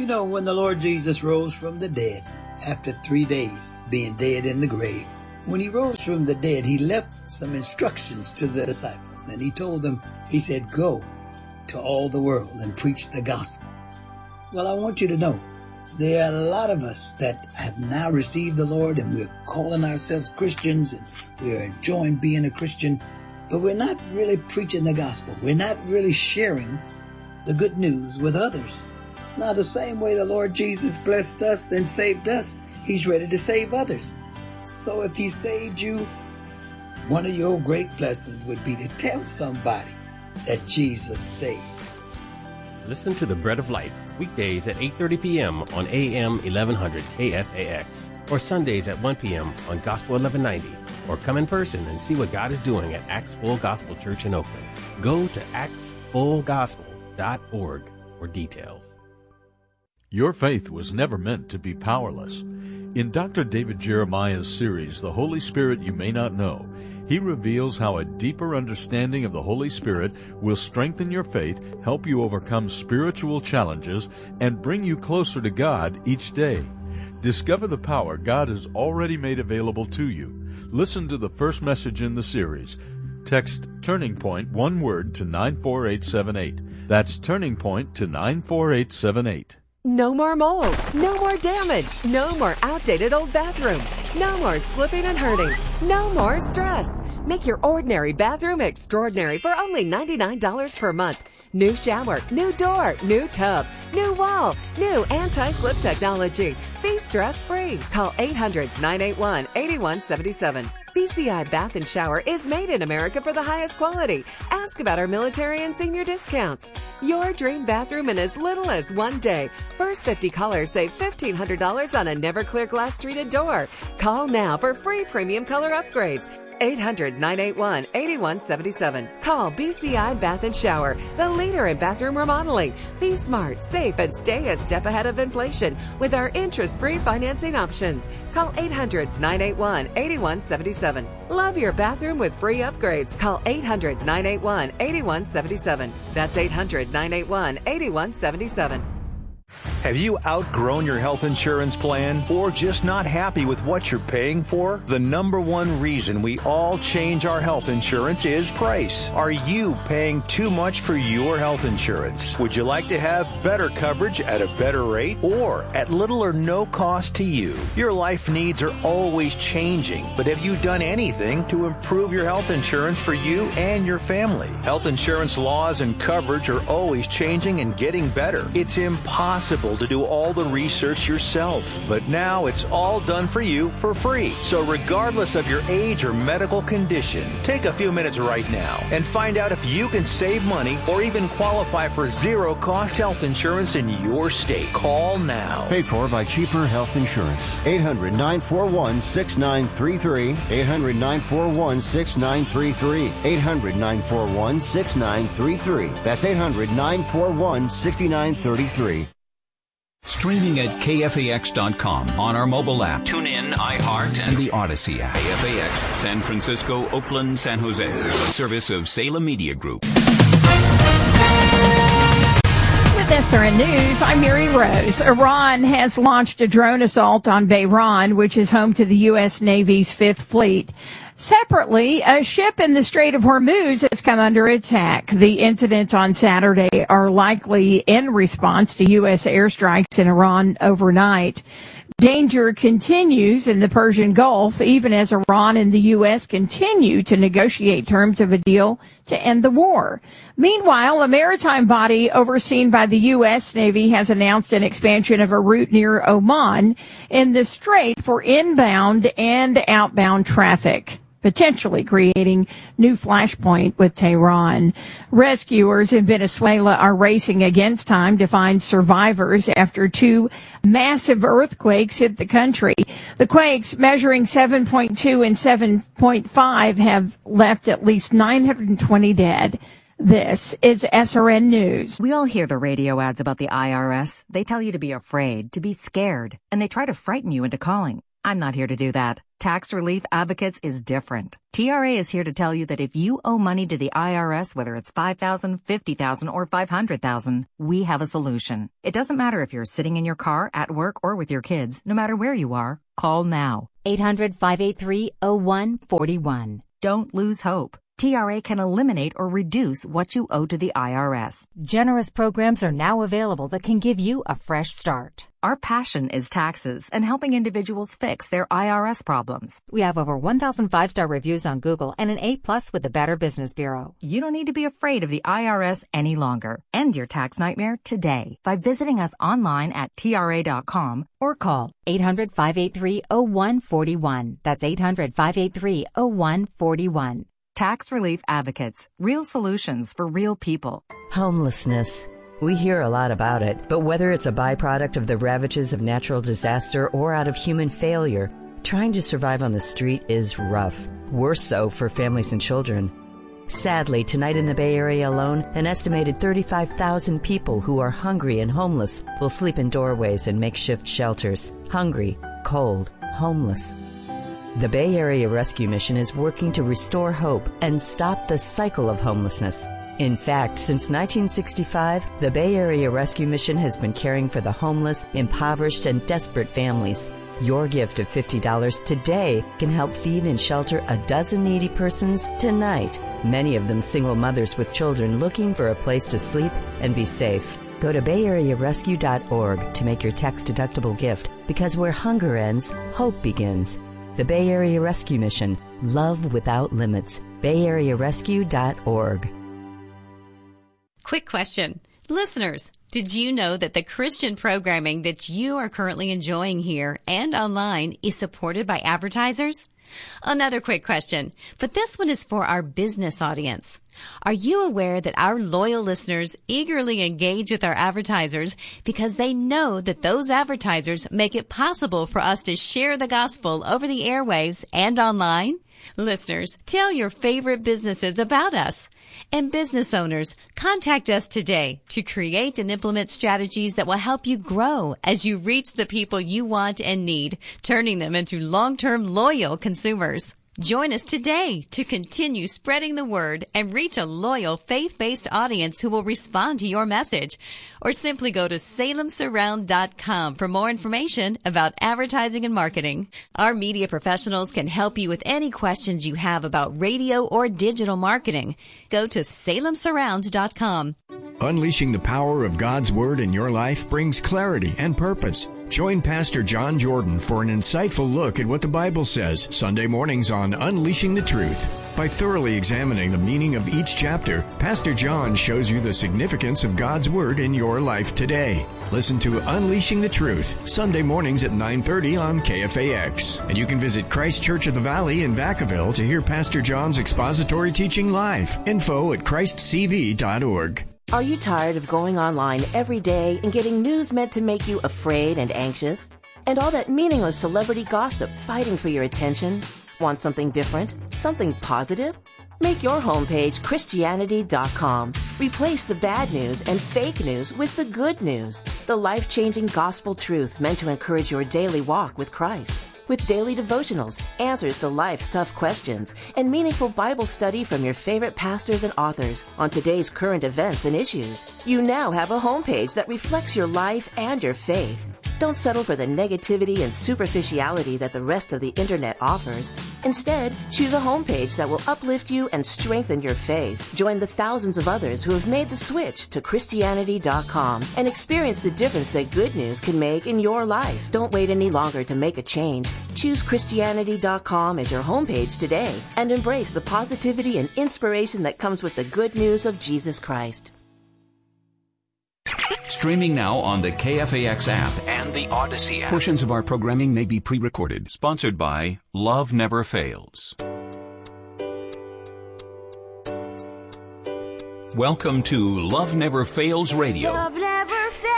know, when the Lord Jesus rose from the dead, after 3 days being dead in the grave, when he rose from the dead, he left some instructions to the disciples, and he told them, he said, go to all the world and preach the gospel. Well, I want you to know, there are a lot of us that have now received the Lord, and we're calling ourselves Christians, and we're enjoying being a Christian, but we're not really preaching the gospel. We're not really sharing the good news with others. Now, the same way the Lord Jesus blessed us and saved us, he's ready to save others. So if he saved you, one of your great blessings would be to tell somebody that Jesus saves. Listen to The Bread of Life, weekdays at 8:30 p.m. on AM 1100 KFAX, or Sundays at 1 p.m. on Gospel 1190, or come in person and see what God is doing at Acts Full Gospel Church in Oakland. Go to actsfullgospel.org for details. Your faith was never meant to be powerless. In Dr. David Jeremiah's series, The Holy Spirit You May Not Know, he reveals how a deeper understanding of the Holy Spirit will strengthen your faith, help you overcome spiritual challenges, and bring you closer to God each day. Discover the power God has already made available to you. Listen to the first message in the series. Text Turning Point, one word, to 94878. That's Turning Point to 94878. No more mold, no more damage, no more outdated old bathroom, no more slipping and hurting, no more stress. Make your ordinary bathroom extraordinary for only $99 per month. New shower, new door, new tub, new wall, new anti-slip technology. Be stress-free. Call 800-981-8177. BCI Bath and Shower is made in America for the highest quality. Ask about our military and senior discounts. Your dream bathroom in as little as 1 day. First 50 callers save $1,500 on a never clear glass treated door. Call now for free premium color upgrades. 800-981-8177. Call BCI Bath and Shower, the leader in bathroom remodeling. Be smart, safe, and stay a step ahead of inflation with our interest-free financing options. Call 800-981-8177. Love your bathroom with free upgrades. Call 800-981-8177. That's 800-981-8177. Have you outgrown your health insurance plan or just not happy with what you're paying for? The number one reason we all change our health insurance is price. Are you paying too much for your health insurance? Would you like to have better coverage at a better rate or at little or no cost to you? Your life needs are always changing, but have you done anything to improve your health insurance for you and your family? Health insurance laws and coverage are always changing and getting better. It's impossible to do all the research yourself, but now it's all done for you for free. So regardless of your age or medical condition, take a few minutes right now and find out if you can save money or even qualify for zero-cost health insurance in your state. Call now. Paid for by Cheaper Health Insurance. 800-941-6933. 800-941-6933. 800-941-6933. That's 800-941-6933. Streaming at KFAX.com on our mobile app. Tune in, iHeart, and the Odyssey app. KFAX, San Francisco, Oakland, San Jose. A service of Salem Media Group. With SRN News, I'm Mary Rose. Iran has launched a drone assault on Bahrain, which is home to the U.S. Navy's Fifth Fleet. Separately, a ship in the Strait of Hormuz has come under attack. The incidents on Saturday are likely in response to U.S. airstrikes in Iran overnight. Danger continues in the Persian Gulf, even as Iran and the U.S. continue to negotiate terms of a deal to end the war. Meanwhile, a maritime body overseen by the U.S. Navy has announced an expansion of a route near Oman in the strait for inbound and outbound traffic, potentially creating new flashpoint with Tehran. Rescuers in Venezuela are racing against time to find survivors after two massive earthquakes hit the country. The quakes, measuring 7.2 and 7.5, have left at least 920 dead. This is SRN News. We all hear the radio ads about the IRS. They tell you to be afraid, to be scared, and they try to frighten you into calling. I'm not here to do that. Tax Relief Advocates is different. TRA is here to tell you that if you owe money to the IRS, whether it's $5,000, $50,000, or $500,000, we have a solution. It doesn't matter if you're sitting in your car, at work, or with your kids. No matter where you are, call now. 800-583-0141. Don't lose hope. TRA can eliminate or reduce what you owe to the IRS. Generous programs are now available that can give you a fresh start. Our passion is taxes and helping individuals fix their IRS problems. We have over 1,000 5-star reviews on Google and an A+ with the Better Business Bureau. You don't need to be afraid of the IRS any longer. End your tax nightmare today by visiting us online at TRA.com or call 800-583-0141. That's 800-583-0141. Tax Relief Advocates. Real solutions for real people. Homelessness. We hear a lot about it, but whether it's a byproduct of the ravages of natural disaster or out of human failure, trying to survive on the street is rough. Worse so for families and children. Sadly, tonight in the Bay Area alone, an estimated 35,000 people who are hungry and homeless will sleep in doorways and makeshift shelters. Hungry, cold, homeless. The Bay Area Rescue Mission is working to restore hope and stop the cycle of homelessness. In fact, since 1965, the Bay Area Rescue Mission has been caring for the homeless, impoverished, and desperate families. Your gift of $50 today can help feed and shelter a dozen needy persons tonight, many of them single mothers with children looking for a place to sleep and be safe. Go to bayarearescue.org to make your tax-deductible gift, because where hunger ends, hope begins. The Bay Area Rescue Mission. Love without limits. bayarearescue.org. Quick question. Listeners, did you know that the Christian programming that you are currently enjoying here and online is supported by advertisers? Another quick question, but this one is for our business audience. Are you aware that our loyal listeners eagerly engage with our advertisers because they know that those advertisers make it possible for us to share the gospel over the airwaves and online? Listeners, tell your favorite businesses about us. And business owners, contact us today to create and implement strategies that will help you grow as you reach the people you want and need, turning them into long-term loyal consumers. Join us today to continue spreading the word and reach a loyal faith-based audience who will respond to your message. Or simply go to salemsurround.com for more information about advertising and marketing. Our media professionals can help you with any questions you have about radio or digital marketing. Go to salemsurround.com. Unleashing the power of God's Word in your life brings clarity and purpose. Join Pastor John Jordan for an insightful look at what the Bible says Sunday mornings on Unleashing the Truth. By thoroughly examining the meaning of each chapter, Pastor John shows you the significance of God's Word in your life today. Listen to Unleashing the Truth, Sunday mornings at 9:30 on KFAX. And you can visit Christ Church of the Valley in Vacaville to hear Pastor John's expository teaching live. Info at christcv.org. Are you tired of going online every day and getting news meant to make you afraid and anxious? And all that meaningless celebrity gossip fighting for your attention? Want something different? Something positive? Make your homepage Christianity.com. Replace the bad news and fake news with the good news. The life-changing gospel truth meant to encourage your daily walk with Christ. With daily devotionals, answers to life's tough questions, and meaningful Bible study from your favorite pastors and authors on today's current events and issues. You now have a homepage that reflects your life and your faith. Don't settle for the negativity and superficiality that the rest of the internet offers. Instead, choose a homepage that will uplift you and strengthen your faith. Join the thousands of others who have made the switch to Christianity.com and experience the difference that good news can make in your life. Don't wait any longer to make a change. Choose Christianity.com as your homepage today and embrace the positivity and inspiration that comes with the good news of Jesus Christ. Streaming now on the KFAX app and the Odyssey app. Portions of our programming may be pre-recorded. Sponsored by Love Never Fails. Welcome to Love Never Fails Radio. Love never fails.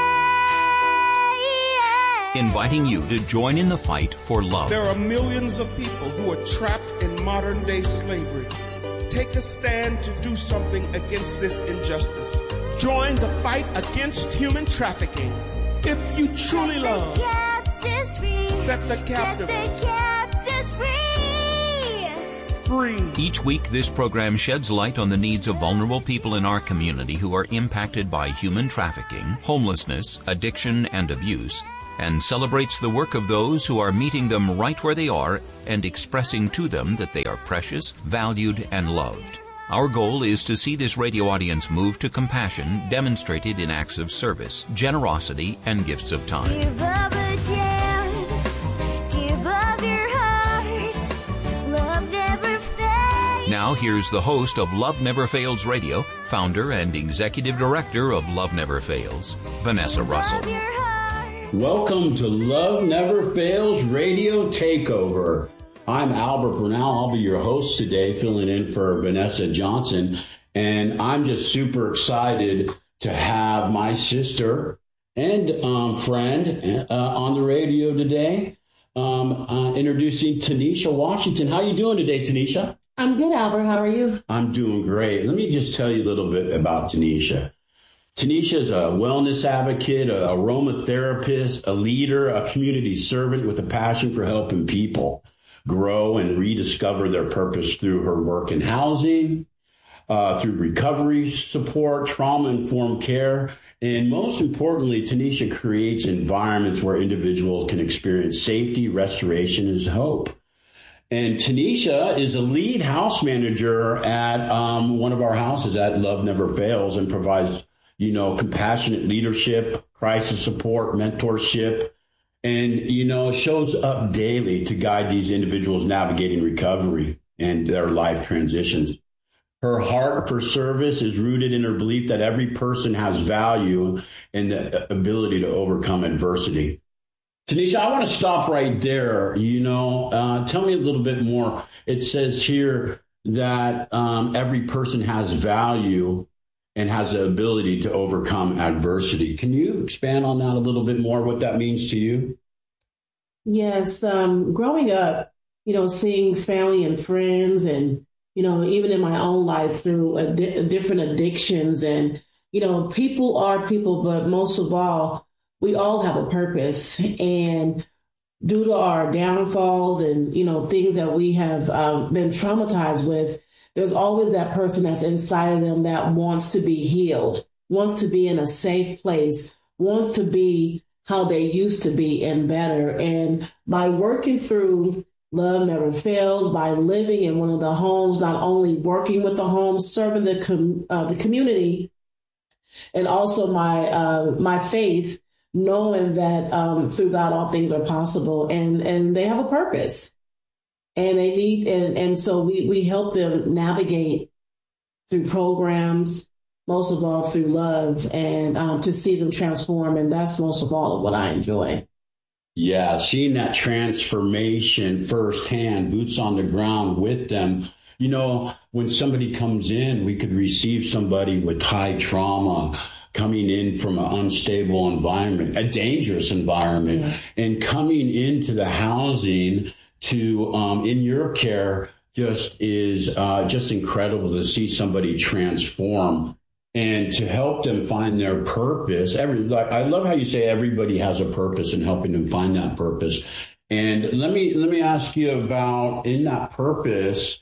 Inviting you to join in the fight for love. There are millions of people who are trapped in modern-day slavery. Take a stand to do something against this injustice. Join the fight against human trafficking. If you truly love, captives free. Set the captives free. Each week, this program sheds light on the needs of vulnerable people in our community who are impacted by human trafficking, homelessness, addiction, and abuse, and celebrates the work of those who are meeting them right where they are and expressing to them that they are precious, valued, and loved. Our goal is to see this radio audience move to compassion demonstrated in acts of service, generosity, and gifts of time. Give up a chance. Give up your heart. Love never fails. Now here's the host of Love Never Fails Radio, founder and executive director of Love Never Fails, Vanessa Russell. Welcome to Love Never Fails Radio Takeover. I'm Albert Bernal. I'll be your host today, filling in for Vanessa Johnson. And I'm just super excited to have my sister and friend on the radio today, introducing Tanisha Washington. How you doing today, Tanisha? I'm good, Albert. How are you? I'm doing great. Let me just tell you a little bit about Tanisha. Tanisha is a wellness advocate, a aromatherapist, a leader, a community servant with a passion for helping people grow and rediscover their purpose through her work in housing, through recovery support, trauma-informed care, and most importantly, Tanisha creates environments where individuals can experience safety, restoration, and hope. And Tanisha is a lead house manager at one of our houses at Love Never Fails and provides, compassionate leadership, crisis support, mentorship, and, shows up daily to guide these individuals navigating recovery and their life transitions. Her heart for service is rooted in her belief that every person has value and the ability to overcome adversity. Tanisha, I want to stop right there. Tell me a little bit more. It says here that every person has value and has the ability to overcome adversity. Can you expand on that a little bit more, what that means to you? Yes. Growing up, seeing family and friends and, even in my own life through different addictions and, people are people, but most of all, we all have a purpose. And due to our downfalls and, things that we have been traumatized with, there's always that person that's inside of them that wants to be healed, wants to be in a safe place, wants to be how they used to be and better. And by working through Love Never Fails, by living in one of the homes, not only working with the homes, serving the community, and also my faith, knowing that through God all things are possible, and they have a purpose. And they need, and so we help them navigate through programs, most of all through love, and to see them transform. And that's most of all of what I enjoy. Yeah, seeing that transformation firsthand, boots on the ground with them. When somebody comes in, we could receive somebody with high trauma coming in from an unstable environment, a dangerous environment, and coming into the housing to in your care just is just incredible to see somebody transform and to help them find their purpose. I love how you say everybody has a purpose and helping them find that purpose. And let me ask you about in that purpose.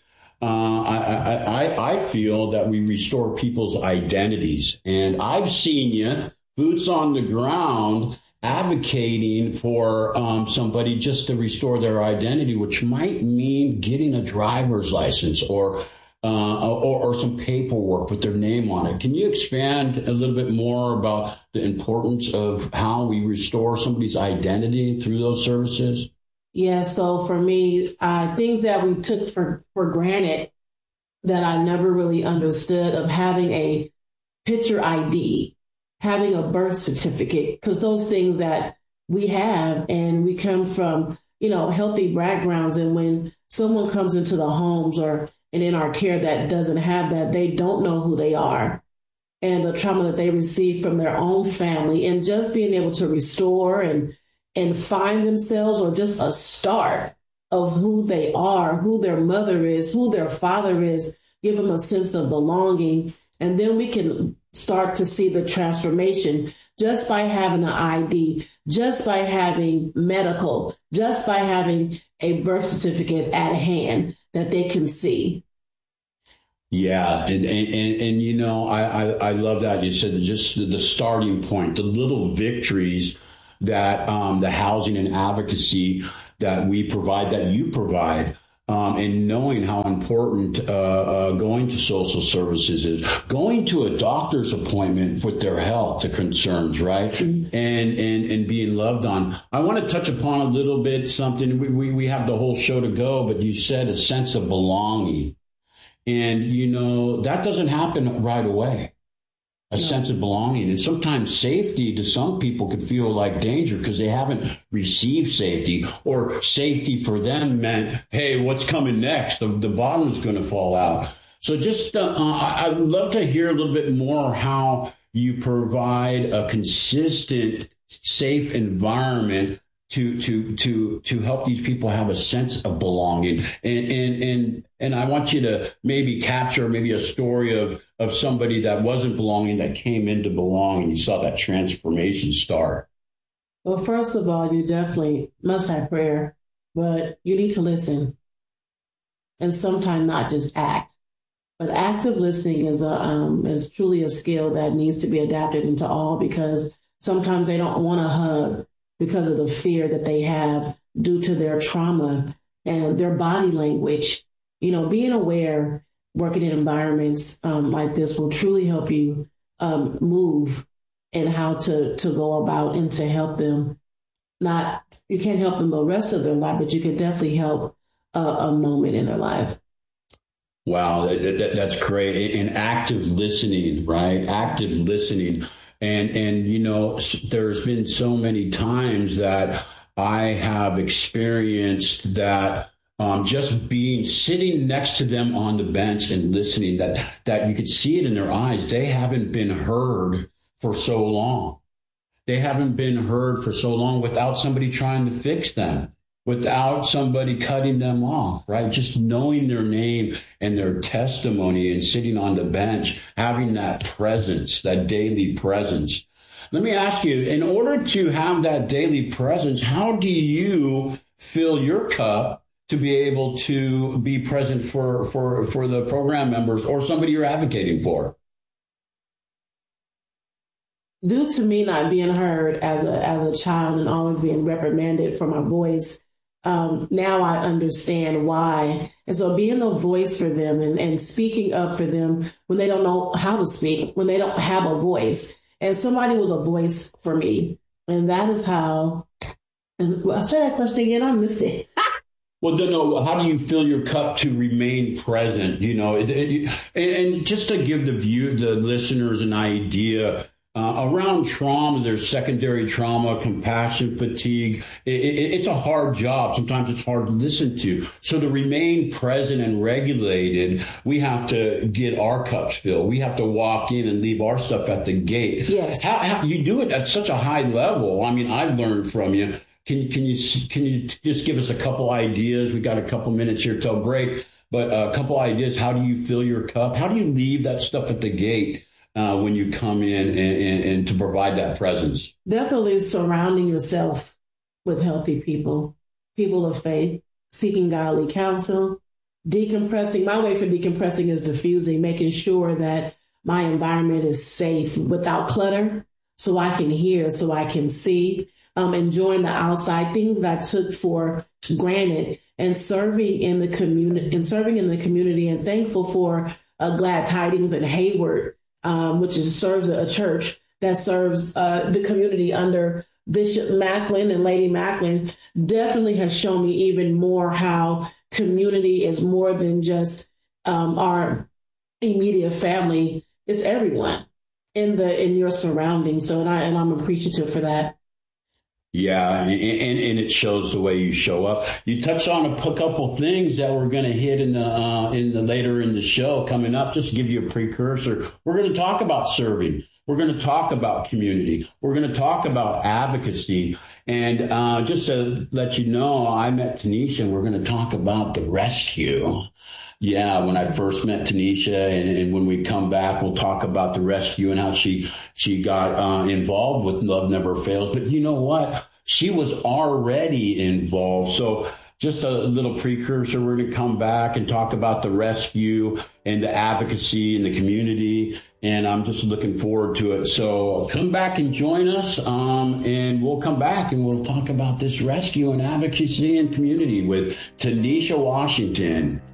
I feel that we restore people's identities, and I've seen you boots on the ground advocating for somebody just to restore their identity, which might mean getting a driver's license or some paperwork with their name on it. Can you expand a little bit more about the importance of how we restore somebody's identity through those services? Yeah, so for me, things that we took for granted that I never really understood, of having a picture ID, having a birth certificate, because those things that we have, and we come from, healthy backgrounds. And when someone comes into the homes and in our care that doesn't have that, they don't know who they are and the trauma that they receive from their own family, and just being able to restore and find themselves, or just a start of who they are, who their mother is, who their father is, give them a sense of belonging. And then we can start to see the transformation just by having an ID, just by having medical, just by having a birth certificate at hand that they can see. Yeah, and you know, I love that. You said just the starting point, the little victories that the housing and advocacy that we provide, that you provide, and knowing how important going to social services is, going to a doctor's appointment with their health concerns, right? Mm-hmm. And being loved on. I want to touch upon a little bit something. We have the whole show to go, but you said a sense of belonging. And, you know, that doesn't happen right away. A sense of belonging. And sometimes safety to some people could feel like danger because they haven't received safety, or safety for them meant, hey, what's coming next? The bottom is going to fall out. So just I'd love to hear a little bit more how you provide a consistent, safe environment to help these people have a sense of belonging. And I want you to maybe capture maybe a story of somebody that wasn't belonging that came into belong, and you saw that transformation start. Well, first of all, you definitely must have prayer, but you need to listen, and sometimes not just act. But active listening is truly a skill that needs to be adapted into all, because sometimes they don't want to hug because of the fear that they have due to their trauma and their body language. You know, being aware, working in environments like this will truly help you move and how to go about and to help them. You can't help them the rest of their life, but you can definitely help a moment in their life. Wow, that's great. And active listening, right? Active listening. And you know, there's been so many times that I have experienced that just sitting next to them on the bench and listening, that you could see it in their eyes. They haven't been heard for so long. They haven't been heard for so long without somebody trying to fix them, without somebody cutting them off, right? Just knowing their name and their testimony and sitting on the bench, having that presence, that daily presence. Let me ask you, in order to have that daily presence, how do you fill your cup to be able to be present for the program members or somebody you're advocating for? Due to me not being heard as a child and always being reprimanded for my voice, now I understand why. And so being a voice for them and speaking up for them when they don't know how to speak, when they don't have a voice. And somebody was a voice for me. And that is how, and I said that question again, I missed it. Well, no, how do you fill your cup to remain present? You know, and just to give the listeners an idea, around trauma, there's secondary trauma, compassion fatigue. It's a hard job. Sometimes it's hard to listen to. So to remain present and regulated, we have to get our cups filled. We have to walk in and leave our stuff at the gate. Yes. How you do it at such a high level. I mean, I've learned from you. Can you just give us a couple ideas? We got a couple minutes here till break, but a couple ideas. How do you fill your cup? How do you leave that stuff at the gate when you come in and to provide that presence? Definitely surrounding yourself with healthy people of faith, seeking godly counsel, decompressing. My way for decompressing is diffusing, making sure that my environment is safe without clutter, so I can hear, so I can see. Enjoying the outside things that I took for granted, and serving in the community, and thankful for Glad Tidings and Hayward, which serves a church that serves the community under Bishop Macklin and Lady Macklin. Definitely has shown me even more how community is more than just our immediate family. It's everyone in your surroundings. So, and I'm appreciative for that. Yeah, and it shows the way you show up. You touched on a couple things that we're going to hit in the later in the show coming up. Just to give you a precursor, we're going to talk about serving. We're going to talk about community. We're going to talk about advocacy. And just to let you know, I met Tanisha, and we're going to talk about the rescue. Yeah, when I first met Tanisha, and when we come back, we'll talk about the rescue and how she got involved with Love Never Fails. But you know what? She was already involved. So just a little precursor, we're going to come back and talk about the rescue and the advocacy in the community. And I'm just looking forward to it. So come back and join us. And we'll come back and we'll talk about this rescue and advocacy and community with Tanisha Washington.